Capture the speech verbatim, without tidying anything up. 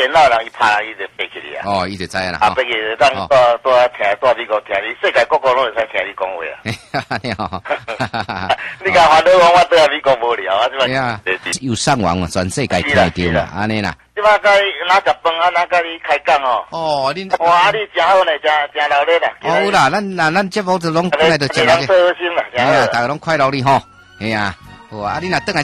电脑人伊拍人伊就飞起来啊。 哦，伊就知啦。 啊，飞起来，当多多听多美国听你，世界各国拢会使听你讲话啊。 你好， 你讲烦恼讲我对美国无聊啊，是吧？有上网嘛，全世界听得到嘛，安尼啦。 即摆甲哪食饭啊，哪甲你开讲哦。 哦，恁哇，你真好呢，真真热闹啦。 哦，有啦，咱那咱节目就拢本来就真热闹。 心啦， 哎呀，大家拢快乐哩吼。哎呀，好啊，你若转来。